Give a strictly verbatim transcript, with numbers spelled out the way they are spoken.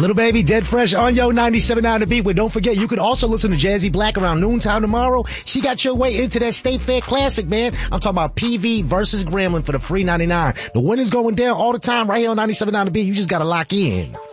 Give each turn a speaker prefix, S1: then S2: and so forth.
S1: Little Baby, Dead Fresh on Yo ninety-seven point nine The Beat. But don't forget, you could also listen to Jazzy Black around noontime tomorrow. She got your way into that State Fair Classic, man. I'm talking about P V versus Gremlin for the free ninety-nine. The winning's going down all the time right here on ninety-seven point nine The Beat. You just got to lock in.